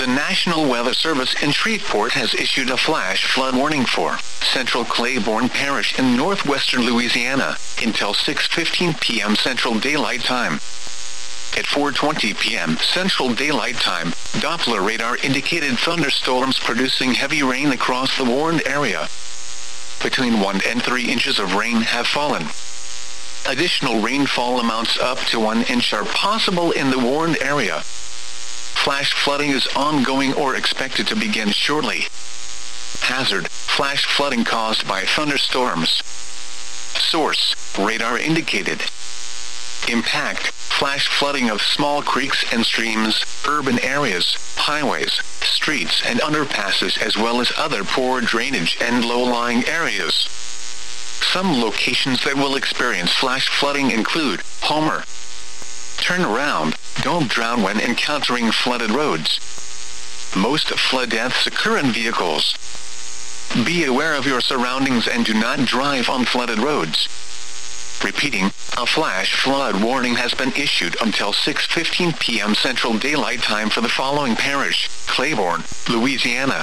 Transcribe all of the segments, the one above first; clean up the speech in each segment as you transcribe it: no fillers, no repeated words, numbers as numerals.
The National Weather Service in Shreveport has issued a flash flood warning for Central Claiborne Parish in northwestern Louisiana until 6:15 p.m. Central Daylight Time. At 4:20 p.m. Central Daylight Time, Doppler radar indicated thunderstorms producing heavy rain across the warned area. Between 1 and 3 inches of rain have fallen. Additional rainfall amounts up to 1 inch are possible in the warned area. Flash flooding is ongoing or expected to begin shortly. Hazard: flash flooding caused by thunderstorms. Source: radar indicated. Impact: flash flooding of small creeks and streams, urban areas, highways, streets and underpasses, as well as other poor drainage and low-lying areas. Some locations that will experience flash flooding include Homer. Turn around, don't drown when encountering flooded roads. Most flood deaths occur in vehicles. Be aware of your surroundings and do not drive on flooded roads. Repeating, a flash flood warning has been issued until 6:15 p.m. Central Daylight Time for the following parish: Claiborne, Louisiana.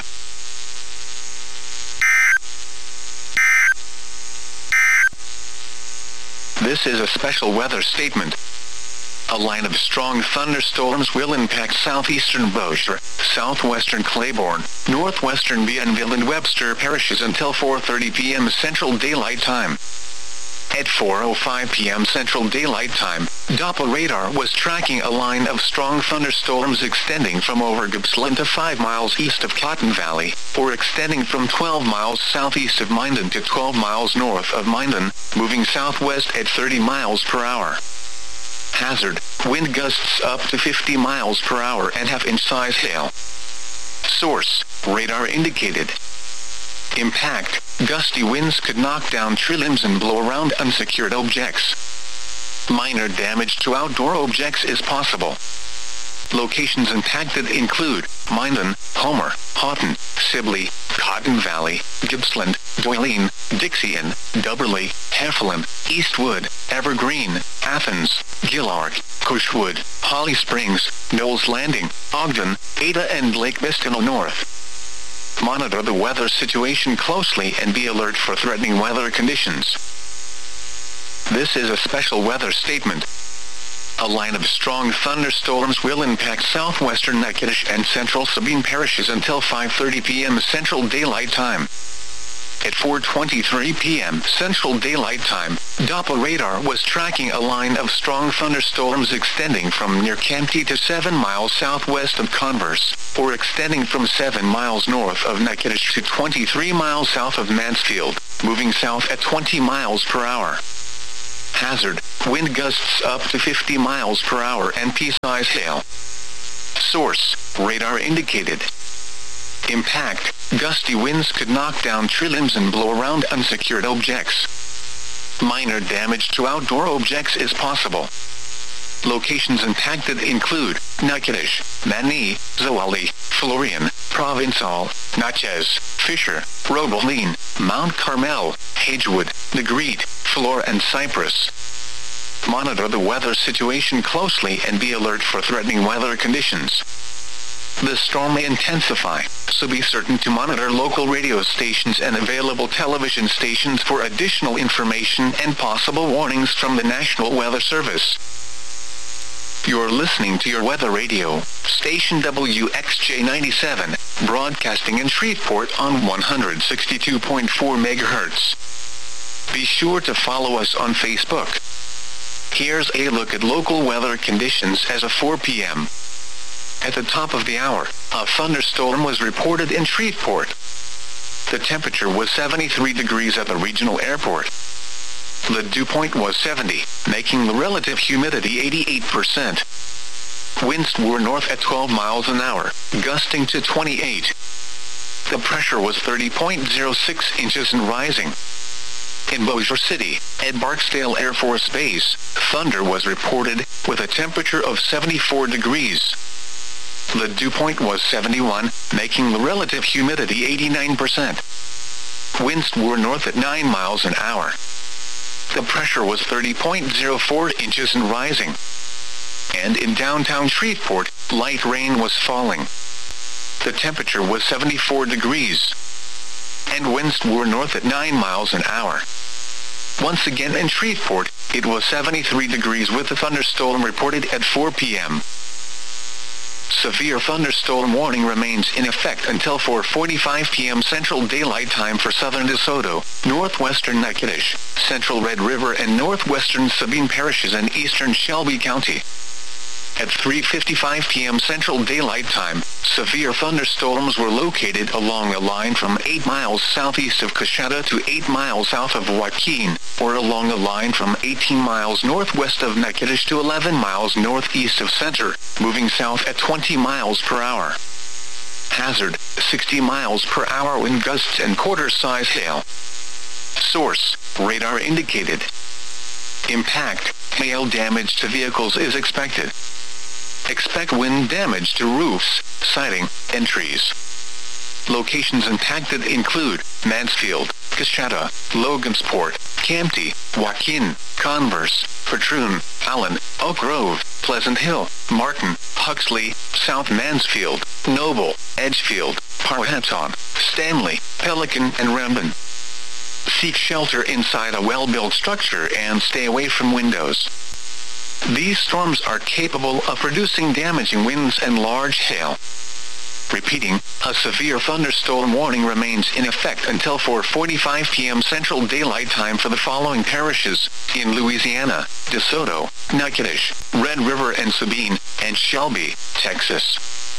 This is a special weather statement. A line of strong thunderstorms will impact southeastern Bossier, southwestern Claiborne, northwestern Bienville and Webster parishes until 4:30 p.m. Central Daylight Time. At 4:05 p.m. Central Daylight Time, Doppler radar was tracking a line of strong thunderstorms extending from over Gippsland to 5 miles east of Cotton Valley, or extending from 12 miles southeast of Minden to 12 miles north of Minden, moving southwest at 30 miles per hour. Hazard: wind gusts up to 50 miles per hour and half-inch size hail. Source: radar indicated. Impact: gusty winds could knock down tree limbs and blow around unsecured objects. Minor damage to outdoor objects is possible. Locations impacted include Minden, Homer, Houghton, Sibley, Cotton Valley, Gippsland, Doyline, Dixie-Ann, Dubberly, Heflin, Eastwood, Evergreen, Athens, Gillark, Cushwood, Holly Springs, Knowles Landing, Ogden, Ada and Lake Bistino North. Monitor the weather situation closely and be alert for threatening weather conditions. This is a special weather statement. A line of strong thunderstorms will impact southwestern Natchitoches and central Sabine parishes until 5:30 p.m. Central Daylight Time. At 4:23 p.m. Central Daylight Time, Doppler radar was tracking a line of strong thunderstorms extending from near Canty to 7 miles southwest of Converse, or extending from 7 miles north of Natchitoches to 23 miles south of Mansfield, moving south at 20 miles per hour. Hazard: wind gusts up to 50 miles per hour and pea-sized hail. Source: radar indicated. Impact: gusty winds could knock down tree limbs and blow around unsecured objects. Minor damage to outdoor objects is possible. Locations impacted include Natchitoches, Mani, Zwolle, Florian, Provençal, Natchez, Fisher, Robeline, Mount Carmel, Hagewood, Negrete, Flore and Cypress. Monitor the weather situation closely and be alert for threatening weather conditions. The storm may intensify, so be certain to monitor local radio stations and available television stations for additional information and possible warnings from the National Weather Service. You're listening to your weather radio, station WXJ97, broadcasting in Shreveport on 162.4 MHz. Be sure to follow us on Facebook. Here's a look at local weather conditions as of 4 p.m. At the top of the hour, a thunderstorm was reported in Shreveport. The temperature was 73 degrees at the regional airport. The dew point was 70, making the relative humidity 88%. Winds were north at 12 miles an hour, gusting to 28. The pressure was 30.06 inches and rising. In Bossier City, at Barksdale Air Force Base, thunder was reported, with a temperature of 74 degrees. The dew point was 71, making the relative humidity 89%. Winds were north at 9 miles an hour. The pressure was 30.04 inches and rising. And in downtown Shreveport, light rain was falling. the temperature was 74 degrees. And winds were north at 9 miles an hour. Once again in Shreveport, it was 73 degrees with a thunderstorm reported at 4 p.m. Severe thunderstorm warning remains in effect until 4:45 p.m. Central Daylight Time for southern DeSoto, northwestern Natchitoches, central Red River and northwestern Sabine parishes and eastern Shelby County. At 3:55 p.m. Central Daylight Time, severe thunderstorms were located along a line from 8 miles southeast of Coshada to 8 miles south of Joaquin, or along a line from 18 miles northwest of Natchitoches to 11 miles northeast of Center, moving south at 20 miles per hour. Hazard, 60 miles per hour wind gusts and quarter-size hail. Source, radar indicated. Impact, hail damage to vehicles is expected. Expect wind damage to roofs, siding, and trees. Locations impacted include Mansfield, Coshada, Logansport, Campty, Joaquin, Converse, Patroon, Allen, Oak Grove, Pleasant Hill, Martin, Huxley, South Mansfield, Noble, Edgefield, Powhatan, Stanley, Pelican, and Rembin. Seek shelter inside a well-built structure and stay away from windows. These storms are capable of producing damaging winds and large hail. Repeating, a severe thunderstorm warning remains in effect until 4:45 p.m. Central Daylight Time for the following parishes in Louisiana: DeSoto, Natchitoches, Red River and Sabine, and Shelby, Texas.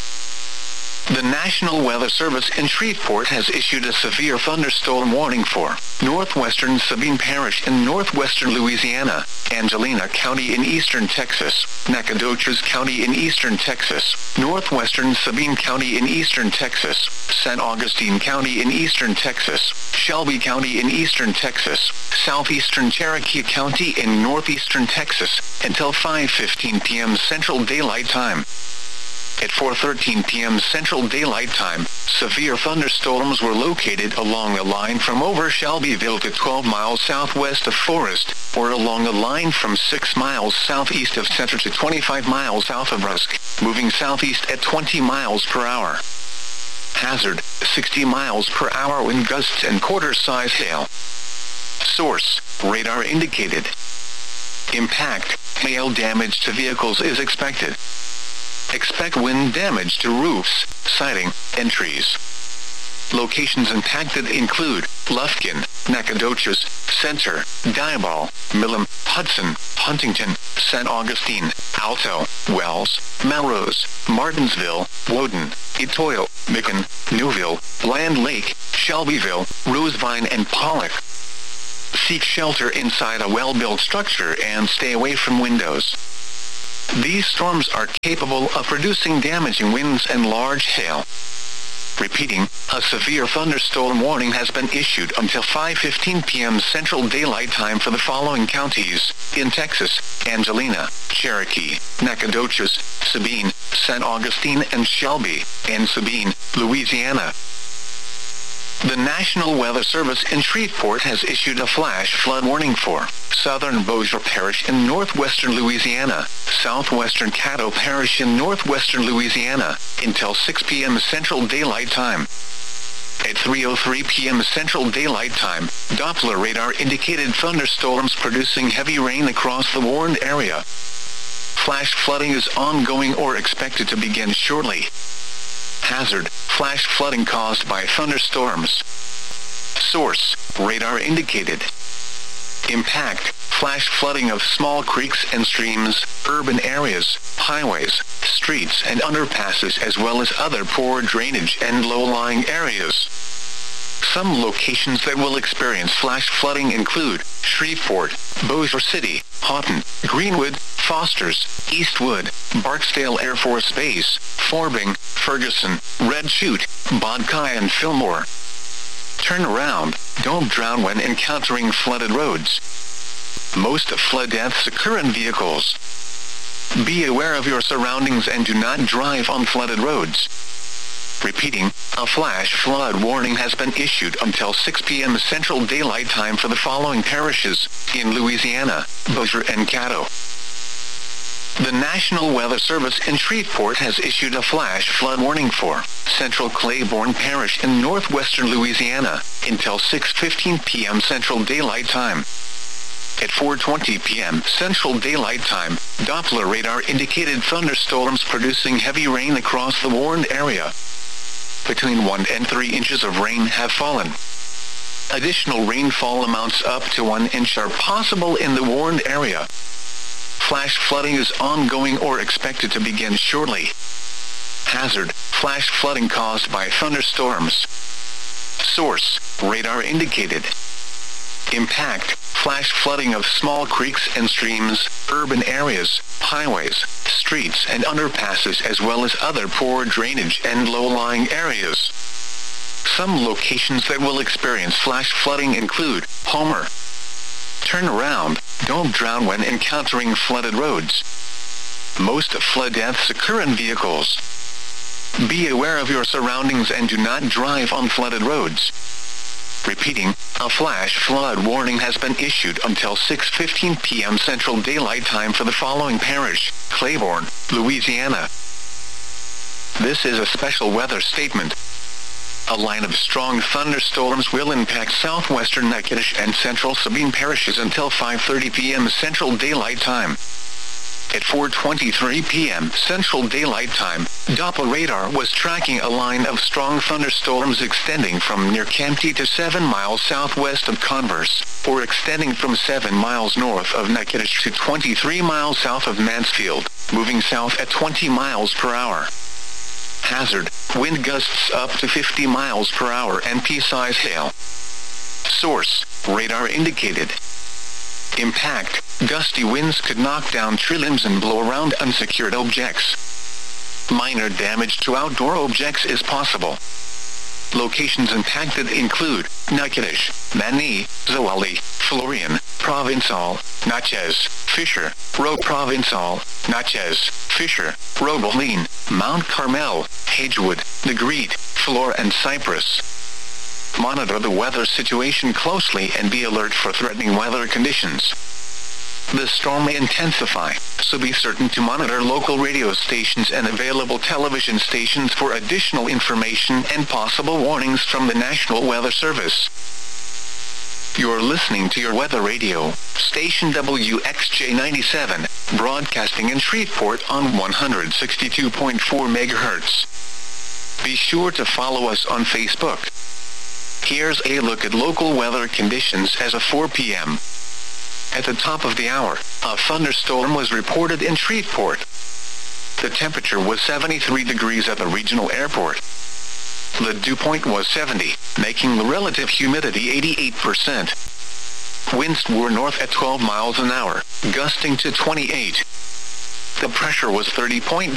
The National Weather Service in Shreveport has issued a severe thunderstorm warning for northwestern Sabine Parish in northwestern Louisiana, Angelina County in eastern Texas, Nacogdoches County in eastern Texas, northwestern Sabine County in eastern Texas, San Augustine County in eastern Texas, Shelby County in eastern Texas, southeastern Cherokee County in northeastern Texas, until 5:15 p.m. Central Daylight Time. At 4:13 p.m. Central Daylight Time, severe thunderstorms were located along a line from over Shelbyville to 12 miles southwest of Forest, or along a line from 6 miles southeast of Center to 25 miles south of Rusk, moving southeast at 20 miles per hour. Hazard, 60 miles per hour wind gusts and quarter-size hail. Source, radar indicated. Impact, hail damage to vehicles is expected. Expect wind damage to roofs, siding, and trees. Locations impacted include Lufkin, Nacogdoches, Center, Diboll, Milam, Hudson, Huntington, San Augustine, Alto, Wells, Melrose, Martinsville, Woden, Etoyo, Macon, Newville, Land Lake, Shelbyville, Rosevine and Pollock. Seek shelter inside a well-built structure and stay away from windows. These storms are capable of producing damaging winds and large hail. Repeating, a severe thunderstorm warning has been issued until 5:15 p.m. Central Daylight Time for the following counties in Texas: Angelina, Cherokee, Nacogdoches, Sabine, San Augustine and Shelby, and Sabine, Louisiana. The National Weather Service in Shreveport has issued a flash flood warning for southern Bossier Parish in northwestern Louisiana, southwestern Caddo Parish in northwestern Louisiana, until 6 p.m. Central Daylight Time. At 3:03 p.m. Central Daylight Time, Doppler radar indicated thunderstorms producing heavy rain across the warned area. Flash flooding is ongoing or expected to begin shortly. Hazard, flash flooding caused by thunderstorms. Source, radar indicated. Impact, flash flooding of small creeks and streams, urban areas, highways, streets and underpasses as well as other poor drainage and low-lying areas. Some locations that will experience flash flooding include Shreveport, Bossier City, Houghton, Greenwood, Fosters, Eastwood, Barksdale Air Force Base, Forbing, Ferguson, Red Chute, Bodkai and Fillmore. Turn around, don't drown when encountering flooded roads. Most flood deaths occur in vehicles. Be aware of your surroundings and do not drive on flooded roads. Repeating, a flash flood warning has been issued until 6 p.m. Central Daylight Time for the following parishes in Louisiana: Bossier and Caddo. The National Weather Service in Shreveport has issued a flash flood warning for Central Claiborne Parish in northwestern Louisiana until 6:15 p.m. Central Daylight Time. At 4:20 p.m. Central Daylight Time, Doppler radar indicated thunderstorms producing heavy rain across the warned area. Between 1 and 3 inches of rain have fallen. Additional rainfall amounts up to 1 inch are possible in the warned area. Flash flooding is ongoing or expected to begin shortly. Hazard: flash flooding caused by thunderstorms. Source: radar indicated. Impact: flash flooding of small creeks and streams, urban areas, highways, streets and underpasses as well as other poor drainage and low-lying areas. Some locations that will experience flash flooding include Homer. Turn around, don't drown when encountering flooded roads. Most flood deaths occur in vehicles. Be aware of your surroundings and do not drive on flooded roads. Repeating, a flash flood warning has been issued until 6:15 p.m. Central Daylight Time for the following parish: Claiborne, Louisiana. This is a special weather statement. A line of strong thunderstorms will impact southwestern Natchitoches and central Sabine parishes until 5:30 p.m. Central Daylight Time. At 4:23 p.m. Central Daylight Time, Doppler radar was tracking a line of strong thunderstorms extending from near Canty to 7 miles southwest of Converse, or extending from 7 miles north of Natchitoches to 23 miles south of Mansfield, moving south at 20 miles per hour. Hazard: wind gusts up to 50 miles per hour and pea-size hail. Source: radar indicated. Impact: gusty winds could knock down tree limbs and blow around unsecured objects. Minor damage to outdoor objects is possible. Locations impacted include Natchitoches, Mani, Zwolle, Florian, Provençal, Natchez, Fisher, Ro Provençal, Natchez, Fisher, Robeline, Mount Carmel, Hagewood, Negrete, Flore and Cypress. Monitor the weather situation closely and be alert for threatening weather conditions. The storm may intensify, so be certain to monitor local radio stations and available television stations for additional information and possible warnings from the National Weather Service. You're listening to your weather radio, station WXJ97, broadcasting in Shreveport on 162.4 MHz. Be sure to follow us on Facebook. Here's a look at local weather conditions as of 4 p.m. At the top of the hour, a thunderstorm was reported in Shreveport. The temperature was 73 degrees at the regional airport. The dew point was 70, making the relative humidity 88%. Winds were north at 12 miles an hour, gusting to 28. The pressure was 30.0